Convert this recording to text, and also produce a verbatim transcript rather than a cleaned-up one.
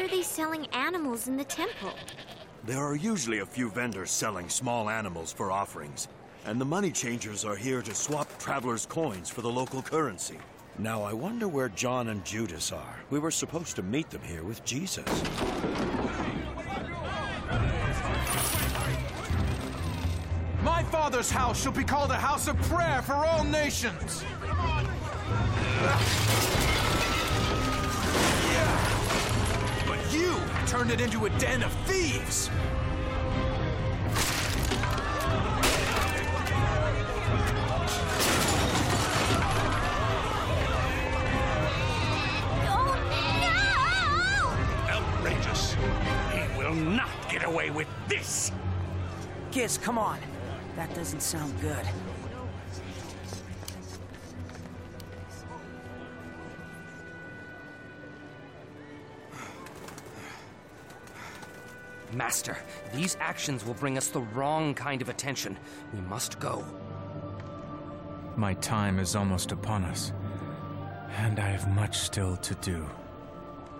are they selling animals in the temple? There are usually a few vendors selling small animals for offerings, and the money changers are here to swap travelers' coins for the local currency. Now, I wonder where John and Judas are. We were supposed to meet them here with Jesus. My Father's house shall be called a house of prayer for all nations! But you turned it into a den of thieves! Outrageous! He will not get away with this! Kids, come on. That doesn't sound good. Master, these actions will bring us the wrong kind of attention. We must go. My time is almost upon us, and I have much still to do.